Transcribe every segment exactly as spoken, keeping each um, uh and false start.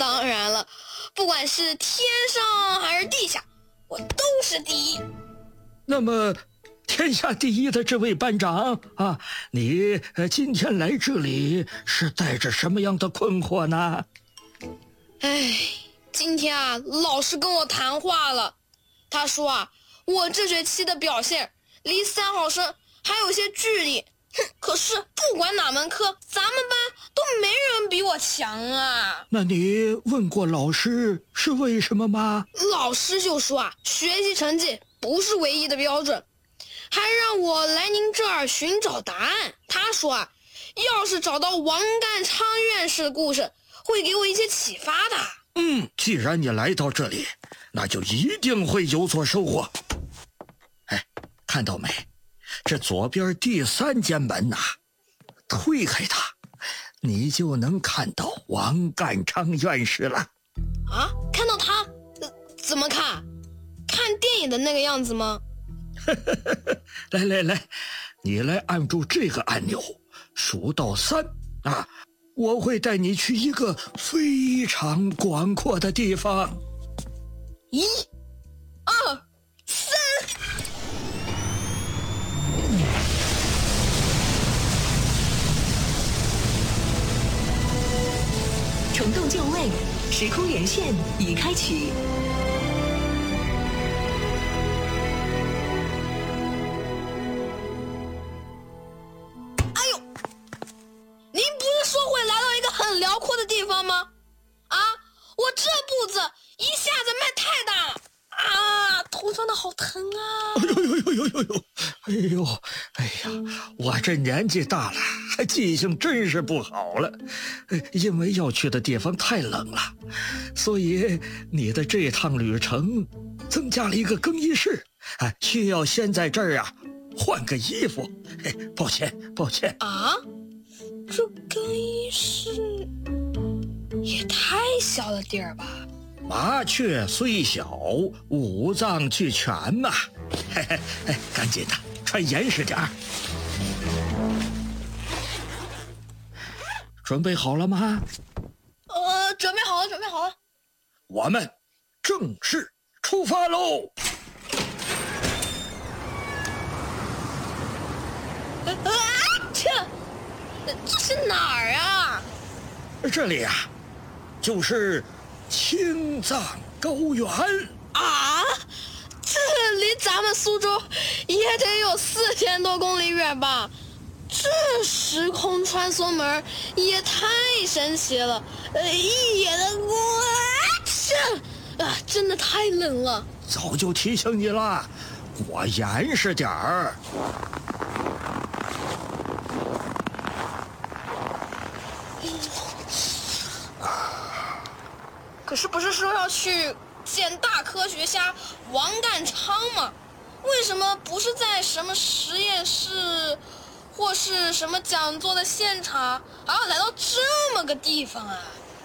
当然了，不管是天上还是地下，我都是第一。 那么天下第一的这位班长啊，你呃今天来这里是带着什么样的困惑呢？ 哎，今天啊，老师跟我谈话了，他说啊，我这学期的表现离三好生还有些距离。哼，可是不管哪门课，咱们班都没人比我强啊。 那你问过老师是为什么吗？ 老师就说啊，学习成绩不是唯一的标准，还让我来您这儿寻找答案。他说啊，要是找到王淦昌院士的故事，会给我一些启发的。 嗯，既然你来到这里，那就一定会有所收获。哎，看到没？这左边第三间门呐、啊，推开它，你就能看到王淦昌院士了。 啊，看到他、呃、怎么看？看电影的那个样子吗？ 来来来，你来按住这个按钮，数到三啊，我会带你去一个非常广阔的地方。 一、二、三。 虫洞就位，时空连线已开启。 哎呦，您不是说会来到一个很辽阔的地方吗？啊，我这步子一下子迈太大了啊，头撞得好疼啊！ 哎呦呦呦呦呦呦！哎呦，哎呀，我这年纪大了，还记性真是不好了。因为要去的地方太冷了，所以你的这趟旅程增加了一个更衣室，哎，需要先在这儿啊换个衣服。哎，抱歉，抱歉啊，这更衣室也太小了点儿吧？ 麻雀虽小，五脏俱全呐、啊。嘿嘿，哎，赶紧的，穿严实点儿。准备好了吗？ 呃，准备好了，准备好了。 我们正式出发喽！ 啊，这这是哪儿啊？ 这里啊，就是青藏高原啊！这离咱们苏州也得有四千多公里远吧？这时空穿梭门也太神奇了，呃，一眼的过去啊，真的太冷了。 早就提醒你了，裹严实点儿。 可是不是说要去见大科学家王淦昌吗？为什么不是在什么实验室或是什么讲座的现场，还要来到这么个地方啊？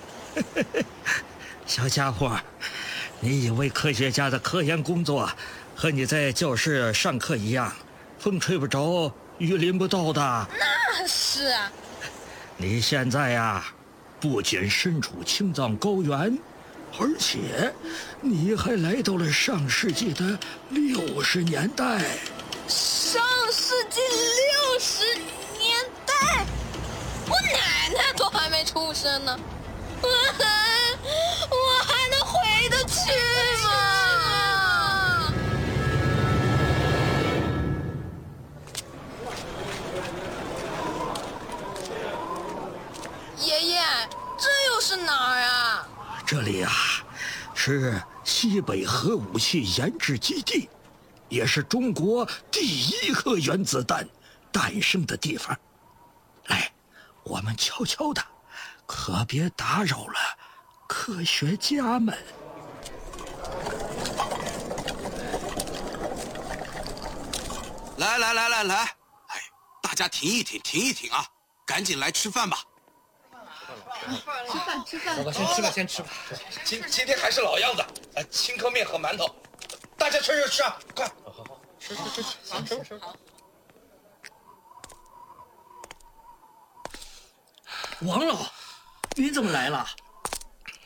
小家伙，你以为科学家的科研工作和你在教室上课一样，风吹不着，雨淋不到的？ 那是啊。 你现在呀，不仅身处青藏高原，而且你还来到了上世纪的六十年代。 上世纪六十年代，我奶奶都还没出生呢，我还我还能回得去吗？爷爷，这又是哪儿啊？ 这里啊，是西北核武器研制基地，也是中国第一颗原子弹诞生的地方。来，我们悄悄的，可别打扰了科学家们。 来来来来来，哎，大家停一停，停一停啊，赶紧来吃饭吧。 吃饭吃饭， 走吧，先吃吧，先吃吧。今今天还是老样子，呃，青稞面和馒头，大家吃就吃啊，快！好好好，吃吃吃吃，好吃吃。 王老，你怎么来了？